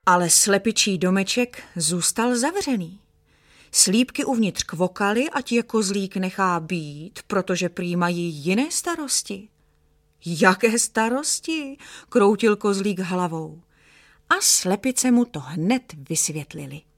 Ale slepičí domeček zůstal zavřený. Slípky uvnitř kvokaly, ať je kozlík nechá být, protože prý mají jiné starosti. Jaké starosti? Kroutil kozlík hlavou. A slepice mu to hned vysvětlili.